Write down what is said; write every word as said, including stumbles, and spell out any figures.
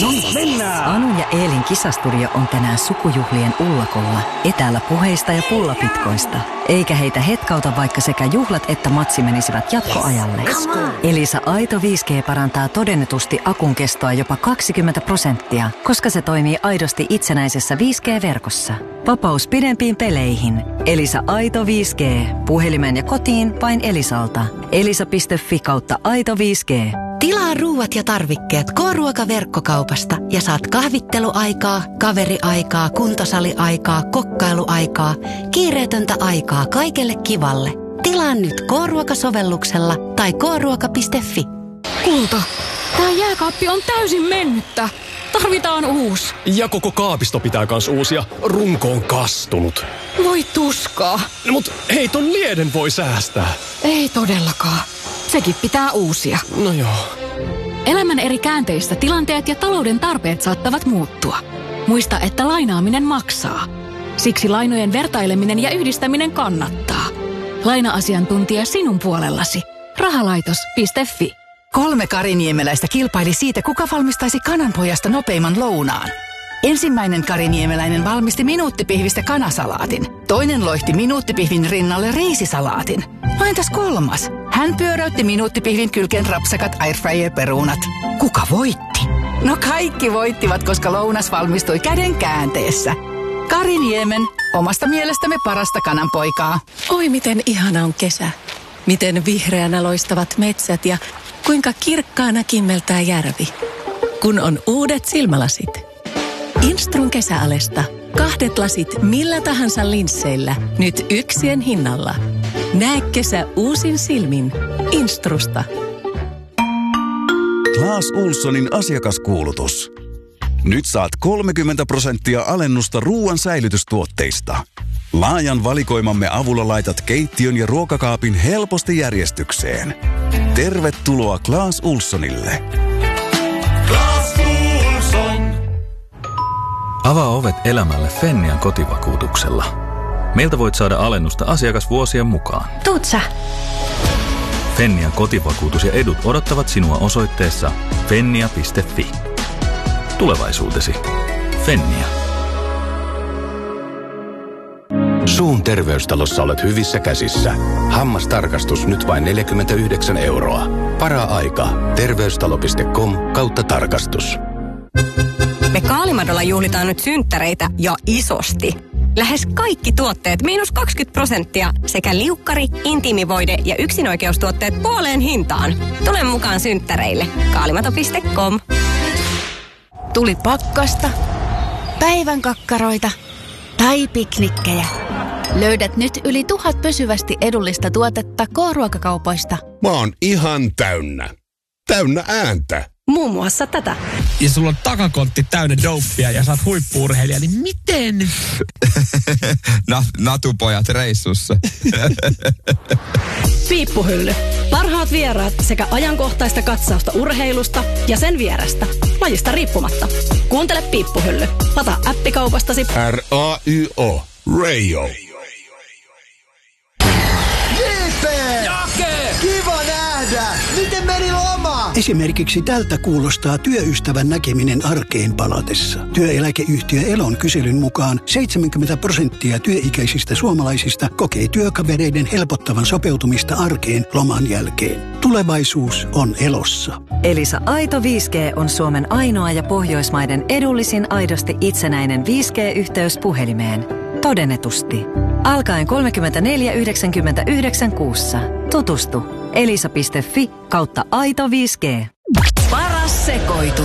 Yes. Mennään! Anu ja Eelin kisastudio on tänään sukujuhlien ullakolla. Etäällä puheista ja pullapitkoista. Eikä heitä hetkauta, vaikka sekä juhlat että matsi menisivät jatkoajalle. Yes. Elisa Aito viisi G parantaa todennetusti akun kestoa jopa kaksikymmentä prosenttia, koska se toimii aidosti itsenäisessä viisi G-verkossa. Vapaus pidempiin peleihin. Elisa Aito viisi G. Puhelimeen ja kotiin vain Elisalta. elisa piste fi kautta aito viisi G. Tilaa ruuat ja tarvikkeet K-ruoka-verkkokaupasta ja saat kahvitteluaikaa, kaveriaikaa, kuntosaliaikaa, kokkailuaikaa, kiireetöntä aikaa kaikelle kivalle. Tilaa nyt K-ruoka-sovelluksella tai k ruoka piste fi. Kulta, tää jääkaappi on täysin mennyttä. Tarvitaan uusi. Ja koko kaapisto pitää kans uusia. Runko on kastunut. Voi tuskaa. No mut hei, ton lieden voi säästää. Ei todellakaan. Sekin pitää uusia. No joo. Elämän eri käänteissä tilanteet ja talouden tarpeet saattavat muuttua. Muista, että lainaaminen maksaa. Siksi lainojen vertaileminen ja yhdistäminen kannattaa. Laina-asiantuntija sinun puolellasi. rahalaitos piste fi. Kolme kariniemeläistä kilpaili siitä, kuka valmistaisi kananpojasta nopeimman lounaan. Ensimmäinen kariniemeläinen valmisti minuuttipihvistä kanasalaatin. Toinen loihti minuuttipihvin rinnalle riisisalaatin. No entäs kolmas? Hän pyöräytti minuuttipihvin kylkeen rapsakat airfryer-perunat. Kuka voitti? No kaikki voittivat, koska lounas valmistui käden käänteessä. Kariniemen, omasta mielestämme parasta kananpoikaa. Oi miten ihana on kesä. Miten vihreänä loistavat metsät ja kuinka kirkkaana kimmeltää järvi. Kun on uudet silmälasit. Instrun kesäalesta. Kahdet lasit millä tahansa linsseillä. Nyt yksien hinnalla. Näe kesä uusin silmin. Instrusta. Clas Ohlsonin asiakaskuulutus. Nyt saat kolmekymmentä prosenttia alennusta ruoan säilytystuotteista. Laajan valikoimamme avulla laitat keittiön ja ruokakaapin helposti järjestykseen. Tervetuloa Clas Ohlsonille. Clas Ohlson. Avaa ovet elämälle Fennian kotivakuutuksella. Meiltä voit saada alennusta asiakasvuosien mukaan. Tuut sä? Fennian kotivakuutus ja edut odottavat sinua osoitteessa fennia piste fi. Tulevaisuutesi. Fennia. Suun terveystalossa olet hyvissä käsissä. Hammastarkastus nyt vain neljäkymmentäyhdeksän euroa. Para-aika. Terveystalo piste com kautta tarkastus. Me Kaalimadolla juhlitaan nyt synttäreitä ja isosti. Lähes kaikki tuotteet miinus kaksikymmentä prosenttia sekä liukkari, intiimivoide ja yksinoikeustuotteet puoleen hintaan. Tule mukaan synttäreille. Kaalimato piste com. Tuli pakkasta, päivän kakkaroita tai piknikkejä. Löydät nyt yli tuhat pysyvästi edullista tuotetta K-ruokakaupoista. Mä oon ihan täynnä. Täynnä ääntä. Muun muassa tätä. Ja sulla on takakontti täynnä douppia ja sä oot huippu-urheilija, niin miten? Na, natupojat reissussa. Piippuhylly. Parhaat vieraat sekä ajankohtaista katsausta urheilusta ja sen vierestä. Lajista riippumatta. Kuuntele Piippuhylly. Lataa appikaupastasi. R A Y O. Rayo. J P! Jake! Kiva nähdä! Miten meni loma? Esimerkiksi tältä kuulostaa työystävän näkeminen arkeen palatessa. Työeläkeyhtiö Elon kyselyn mukaan seitsemänkymmentä prosenttia työikäisistä suomalaisista kokee työkavereiden helpottavan sopeutumista arkeen loman jälkeen. Tulevaisuus on Elossa. Elisa Aito viisi G on Suomen ainoa ja Pohjoismaiden edullisin aidosti itsenäinen viisi G-yhteys puhelimeen. Todennetusti. Alkaen kolmekymmentäneljä yhdeksänkymmentäyhdeksän kuussa. Tutustu. elisa piste fi kautta aito viisi G. Paras sekoitus.